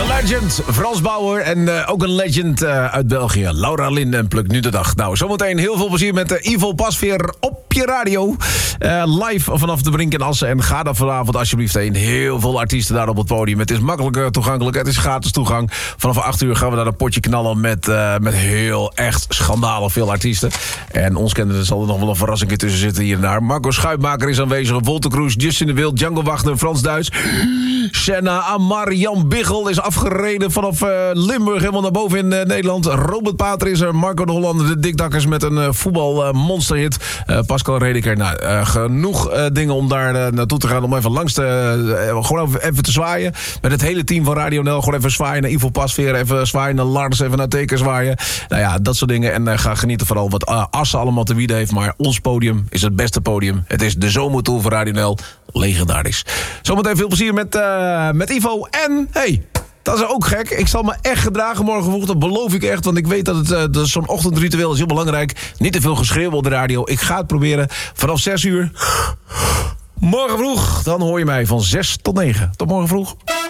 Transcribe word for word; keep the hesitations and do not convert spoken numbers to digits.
De legend Frans Bauer en uh, ook een legend uh, uit België. Laura Linde en Pluk nu de dag. Nou, zometeen heel veel plezier met uh, Ivo Pasveer op je radio. Uh, live vanaf de Brink in Assen. En ga daar vanavond alsjeblieft heen. Heel veel artiesten daar op het podium. Het is makkelijk uh, toegankelijk. Het is gratis toegang. Vanaf acht uur gaan we daar een potje knallen met, uh, met heel echt schandalig veel artiesten. En ons kennende zal er nog wel een verrassing tussen zitten hier en daar. Marco Schuitmaker is aanwezig. Wolter Kroes, Justin de Wild, Django Wagner, Frans Duits. Senna Amar, Jan Biggel is afgereden vanaf uh, Limburg helemaal naar boven in uh, Nederland. Robert Pater is er, Marco de Hollander, de Dikdakkers met een uh, voetbal uh, monsterhit. Uh, Pascal Redeker, nou, uh, genoeg uh, dingen om daar uh, naartoe te gaan. Om even langs te, uh, gewoon even, even te zwaaien. Met het hele team van Radio Nel. Gewoon even zwaaien naar Ivo Pasveer, even zwaaien naar Lars, even naar Teken zwaaien. Nou ja, dat soort dingen. En uh, ga genieten vooral wat uh, Assen allemaal te bieden heeft. Maar ons podium is het beste podium. Het is de zomertour van Radio Nel. Legendarisch. Zometeen veel plezier met, uh, met Ivo. En, hey, dat is ook gek. Ik zal me echt gedragen morgen vroeg. Dat beloof ik echt. Want ik weet dat het uh, dat zo'n ochtendritueel is heel belangrijk. Niet te veel geschreeuw op de radio. Ik ga het proberen. Vanaf zes uur. Morgen vroeg. Dan hoor je mij van zes tot negen. Tot morgen vroeg.